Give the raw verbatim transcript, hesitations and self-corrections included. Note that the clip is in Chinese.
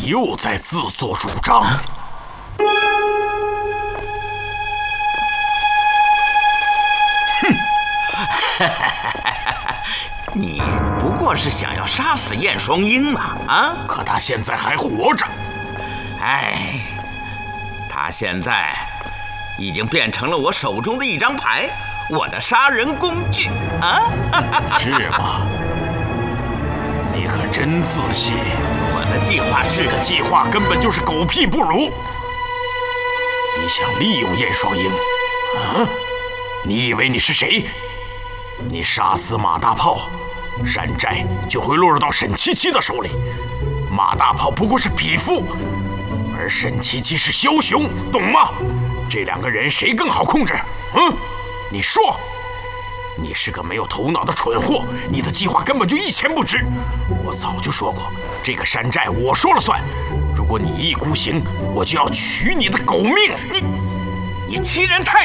又在自作主张。 哼！你不过是想要杀死燕双鹰嘛？啊！ 可他现在还活着。 哎，他现在已经变成了我手中的一张牌，我的杀人工具啊！ 是吗？你可真自信。 我的计划是， 这计划根本就是狗屁不如。你想利用燕双鹰？啊？你以为你是谁？你杀死马大炮，山寨就会落入到沈七七的手里。马大炮不过是匹夫，而沈七七是枭雄，懂吗？这两个人谁更好控制？嗯，你说。你是个没有头脑的蠢货，你的计划根本就一钱不值。我早就说过，这个山寨我说了算。如果你一意孤行，我就要取你的狗命！ 你，你欺人太